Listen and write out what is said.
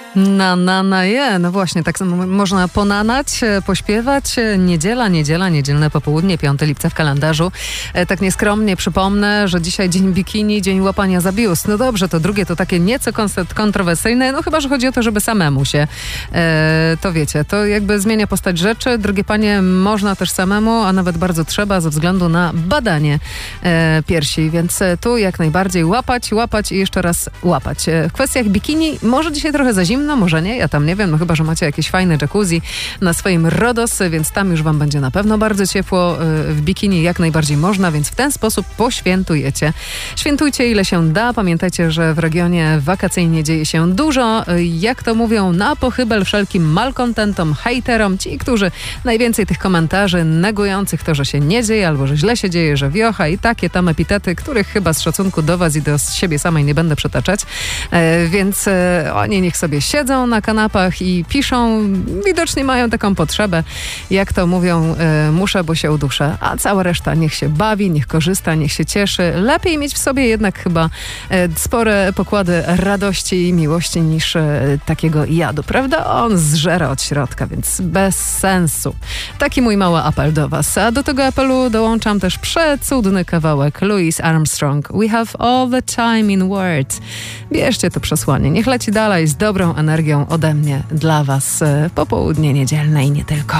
No właśnie, tak samo można ponanać, pośpiewać. Niedzielne popołudnie, 5 lipca w kalendarzu. Tak nieskromnie przypomnę, że dzisiaj dzień bikini, dzień łapania za biust. No dobrze, to drugie to takie nieco kontrowersyjne, no chyba, że chodzi o to, żeby samemu się, to wiecie, to jakby zmienia postać rzeczy. Drogie panie, można też samemu, a nawet bardzo trzeba ze względu na badanie piersi, więc tu jak najbardziej łapać i jeszcze raz łapać. W kwestiach bikini może dzisiaj trochę za zimno, może nie, ja tam nie wiem, no chyba, że macie jakieś fajne jacuzzi na swoim Rodos, więc tam już wam będzie na pewno bardzo ciepło. W bikini jak najbardziej można, więc w ten sposób poświętujecie. Świętujcie ile się da. Pamiętajcie, że w regionie wakacyjnie dzieje się dużo. Jak to mówią, na pochybel wszelkim malkontentom, hejterom, ci, którzy najwięcej tych komentarzy negujących to, że się nie dzieje, albo że źle się dzieje, że wiocha i takie tam epitety, których chyba z szacunku do was i do siebie samej nie będę przytaczać. Więc oni niech sobie siedzą na kanapach i piszą, widocznie mają taką potrzebę, jak to mówią, muszę, bo się uduszę, a cała reszta niech się bawi, niech korzysta, niech się cieszy. Lepiej mieć w sobie jednak chyba spore pokłady radości i miłości niż takiego jadu, prawda? On zżera od środka, więc bez sensu. Taki mój mały apel do was. A do tego apelu dołączam też przecudny kawałek Louis Armstrong. We have all the time in words. Bierzcie to przesłanie. Niech leci dalej z dobrą energią ode mnie dla was. Popołudnie niedzielne i nie tylko.